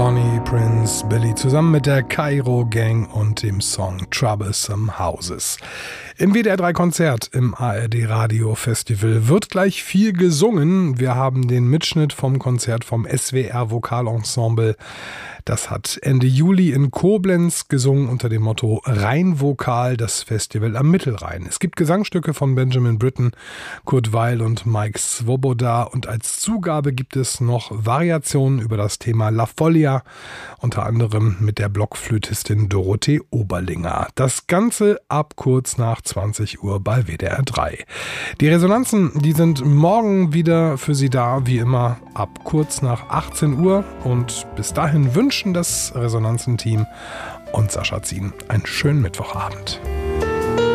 Bonnie Prince Billy zusammen mit der Kairo Gang und dem Song Troublesome Houses. Im WDR 3 Konzert im ARD Radio Festival wird gleich viel gesungen. Wir haben den Mitschnitt vom Konzert vom SWR Vokalensemble. Das hat Ende Juli in Koblenz gesungen unter dem Motto Rheinvokal, das Festival am Mittelrhein. Es gibt Gesangstücke von Benjamin Britten, Kurt Weill und Mike Swoboda und als Zugabe gibt es noch Variationen über das Thema La Foglia, unter anderem mit der Blockflötistin Dorothee Oberlinger. Das Ganze ab kurz nach 20 Uhr bei WDR 3. Die Resonanzen, die sind morgen wieder für Sie da, wie immer ab kurz nach 18 Uhr und bis dahin wünschen das Resonanzenteam und Sascha Zien einen schönen Mittwochabend.